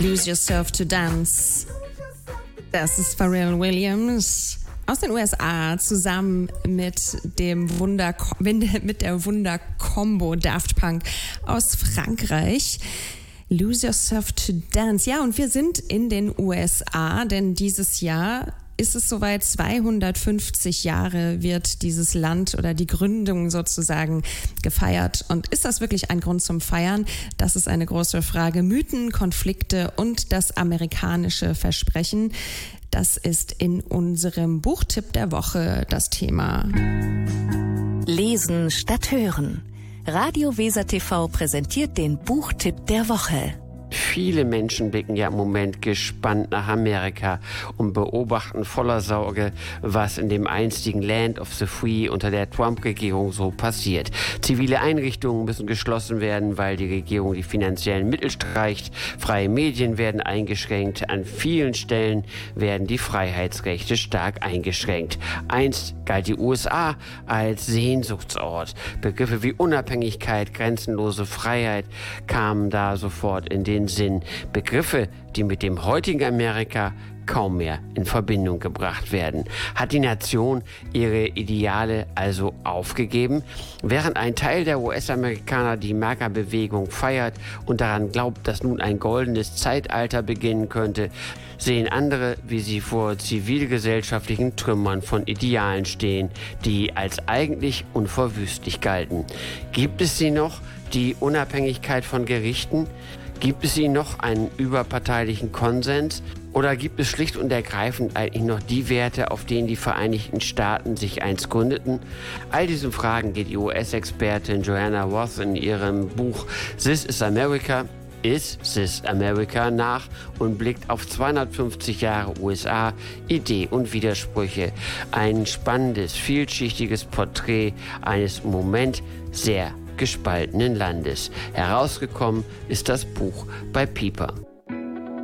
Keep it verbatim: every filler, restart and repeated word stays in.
Lose Yourself to Dance. Das ist Pharrell Williams aus den U S A zusammen mit dem Wunder mit der Wunder-Kombo Daft Punk aus Frankreich. Lose Yourself to Dance. Ja, und wir sind in den U S A, denn dieses Jahr ist es soweit, zweihundertfünfzig Jahre wird dieses Land oder die Gründung sozusagen gefeiert. Und ist das wirklich ein Grund zum Feiern? Das ist eine große Frage. Mythen, Konflikte und das amerikanische Versprechen. Das ist in unserem Buchtipp der Woche das Thema. Lesen statt hören. Radio Weser T V präsentiert den Buchtipp der Woche. Viele Menschen blicken ja im Moment gespannt nach Amerika und beobachten voller Sorge, was in dem einstigen Land of the Free unter der Trump-Regierung so passiert. Zivile Einrichtungen müssen geschlossen werden, weil die Regierung die finanziellen Mittel streicht. Freie Medien werden eingeschränkt. An vielen Stellen werden die Freiheitsrechte stark eingeschränkt. Einst galt die U S A als Sehnsuchtsort. Begriffe wie Unabhängigkeit, grenzenlose Freiheit kamen da sofort in den Sinn. Begriffe, die mit dem heutigen Amerika kaum mehr in Verbindung gebracht werden. Hat die Nation ihre Ideale also aufgegeben? Während ein Teil der U S-Amerikaner die MAGA-Bewegung feiert und daran glaubt, dass nun ein goldenes Zeitalter beginnen könnte, sehen andere, wie sie vor zivilgesellschaftlichen Trümmern von Idealen stehen, die als eigentlich unverwüstlich galten. Gibt es sie noch, die Unabhängigkeit von Gerichten? Gibt es ihnen noch einen überparteilichen Konsens? Oder gibt es schlicht und ergreifend eigentlich noch die Werte, auf denen die Vereinigten Staaten sich einst gründeten? All diesen Fragen geht die U S-Expertin Joanna Roth in ihrem Buch This is America, Is This America nach und blickt auf zweihundertfünfzig Jahre U S A, Idee und Widersprüche. Ein spannendes, vielschichtiges Porträt eines im Moment sehr gespaltenen Landes. Herausgekommen ist das Buch bei Piper.